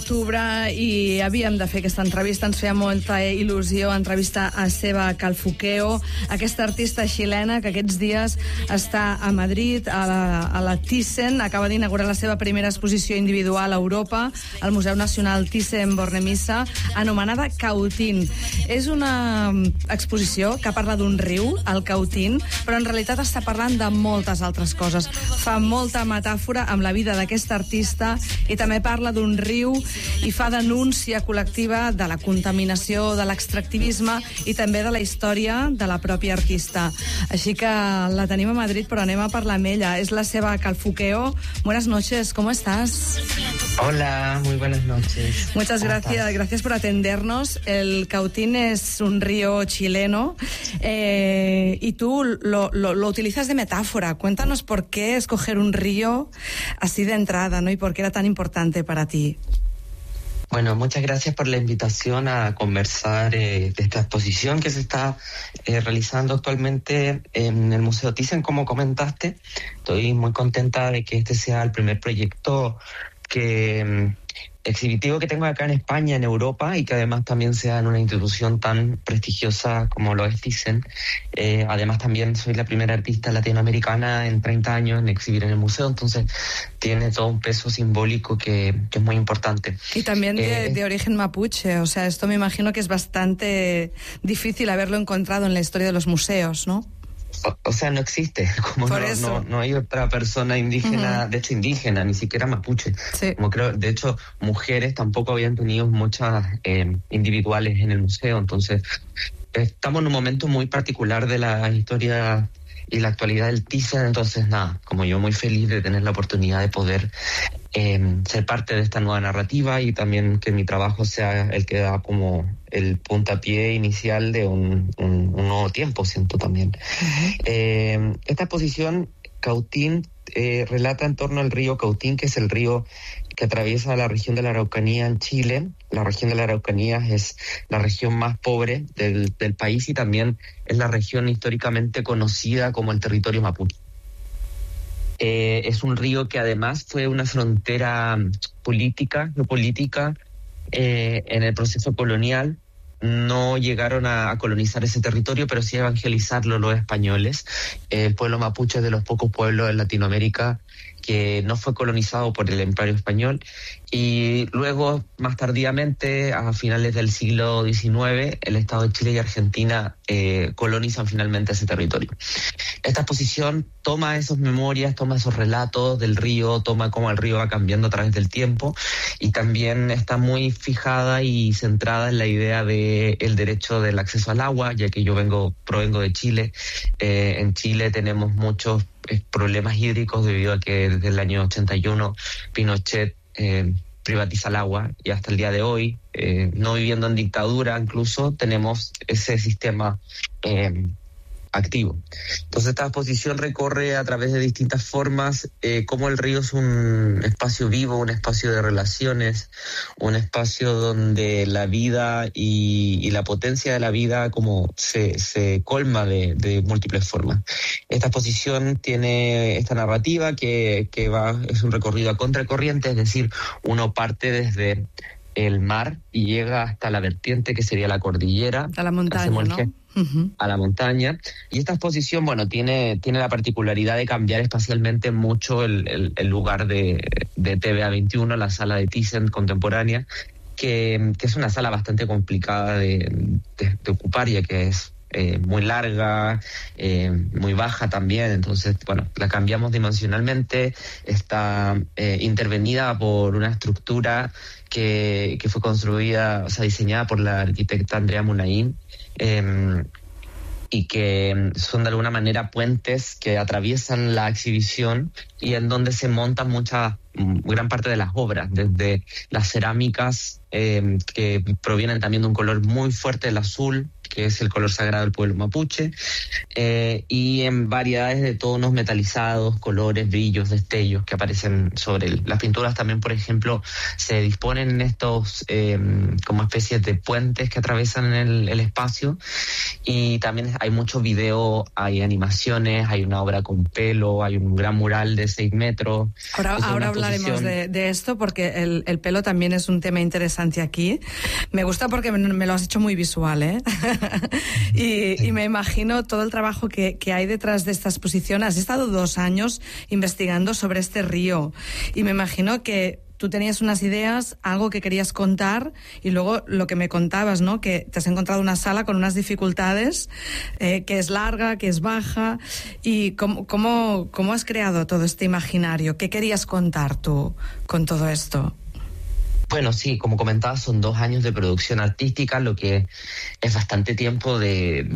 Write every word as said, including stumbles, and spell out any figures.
d'octubre i havíem de fer aquesta entrevista. Ens feia molta il·lusió entrevistar a Seba Calfuqueo, aquesta artista xilena que aquests dies està a Madrid, a la, a la Thyssen. Acaba d'inaugurar la seva primera exposició individual a Europa, al Museu Nacional Thyssen-Bornemisza, anomenada Cautín. És una exposició que parla d'un riu, el Cautín, però en realitat està parlant de moltes altres coses. Fa molta metàfora amb la vida d'aquesta artista i també parla d'un riu i fa denúncia col·lectiva de la contaminació, de l'extractivisme i també de la història de la pròpia artista. Així que la tenim a Madrid, però anem a parlar amb ella. És la Seba Calfuqueo. Buenas noches, ¿cómo estás? Hola, muy buenas noches. Muchas gracias, gracias por atendernos. El Cautín es un río chileno eh, y tú lo, lo, lo utilizas de metáfora. Cuéntanos por qué escoger un río así de entrada, ¿no? Y por qué era tan importante para ti. Bueno, muchas gracias por la invitación a conversar eh, de esta exposición que se está eh, realizando actualmente en el Museo Thyssen, como comentaste. Estoy muy contenta de que este sea el primer proyecto que exhibitivo que tengo acá en España, en Europa, y que además también sea en una institución tan prestigiosa como lo es Thyssen. Eh, además también soy la primera artista latinoamericana en treinta años en exhibir en el museo, entonces tiene todo un peso simbólico que, que es muy importante. Y también de, eh, de origen mapuche, o sea, esto me imagino que es bastante difícil haberlo encontrado en la historia de los museos, ¿no? O, o sea, no existe, como Por no, eso. no, no hay otra persona indígena, Uh-huh. de hecho indígena, ni siquiera mapuche. Sí. Como creo, de hecho, mujeres tampoco habían tenido muchas eh, individuales en el museo, entonces estamos en un momento muy particular de la historia y la actualidad del Thyssen, entonces nada, como yo muy feliz de tener la oportunidad de poder eh, ser parte de esta nueva narrativa y también que mi trabajo sea el que da como el puntapié inicial de un, un, un nuevo tiempo, siento también. Uh-huh. Eh, esta exposición, Cautín, eh, relata en torno al río Cautín, que es el río que atraviesa la región de la Araucanía en Chile. La región de la Araucanía es la región más pobre del, del país y también es la región históricamente conocida como el territorio mapuche. Eh, es un río que además fue una frontera política, geopolítica, eh, en el proceso colonial. No llegaron a, a colonizar ese territorio, pero sí a evangelizarlo los españoles. El pueblo mapuche es de los pocos pueblos en Latinoamérica que no fue colonizado por el Imperio Español, y luego, más tardíamente, a finales del siglo diecinueve, el Estado de Chile y Argentina eh, colonizan finalmente ese territorio. Esta exposición toma esas memorias, toma esos relatos del río, toma cómo el río va cambiando a través del tiempo, y también está muy fijada y centrada en la idea de el derecho del acceso al agua, ya que yo vengo provengo de Chile. Eh, en Chile tenemos muchos problemas hídricos debido a que desde el año ochenta y uno Pinochet eh, privatiza el agua, y hasta el día de hoy, eh, no viviendo en dictadura incluso, tenemos ese sistema eh, activo. Entonces esta exposición recorre a través de distintas formas eh, cómo el río es un espacio vivo, un espacio de relaciones, un espacio donde la vida y, y la potencia de la vida como se, se colma de, de múltiples formas. Esta exposición tiene esta narrativa que, que va, es un recorrido a contracorriente, es decir, uno parte desde el mar y llega hasta la vertiente que sería la cordillera. A la montaña, ¿no? Uh-huh. A la montaña. Y esta exposición, bueno, tiene, tiene la particularidad de cambiar espacialmente mucho el, el, el lugar de, de T V A veintiuno, la sala de Thyssen contemporánea, que, que es una sala bastante complicada de, de, de ocupar, ya que es Eh, muy larga, eh, muy baja también, entonces, bueno, la cambiamos dimensionalmente, está eh, intervenida por una estructura que, que fue construida, o sea, diseñada por la arquitecta Andrea Munaín, eh, y que son de alguna manera puentes que atraviesan la exhibición y en donde se montan mucha, gran parte de las obras, desde las cerámicas eh, que provienen también de un color muy fuerte, el azul, que es el color sagrado del pueblo mapuche, eh, y en variedades de tonos metalizados, colores, brillos, destellos que aparecen sobre el, las pinturas. También, por ejemplo, se disponen estos eh, como especies de puentes que atraviesan el, el espacio, y también hay mucho video, hay animaciones, hay una obra con pelo, hay un gran mural de seis metros. Ahora, ahora hablaremos de, de esto, porque el, el pelo también es un tema interesante aquí. Me gusta porque me, me lo has hecho muy visual, ¿eh? y, y me imagino todo el trabajo que, que hay detrás de esta exposición. Has estado dos años investigando sobre este río, y me imagino que tú tenías unas ideas, algo que querías contar, y luego lo que me contabas, ¿no? Que te has encontrado una sala con unas dificultades, eh, que es larga, que es baja. ¿Y cómo, cómo, cómo has creado todo este imaginario? ¿Qué querías contar tú con todo esto? Bueno, sí, como comentaba, son dos años de producción artística, lo que es bastante tiempo de,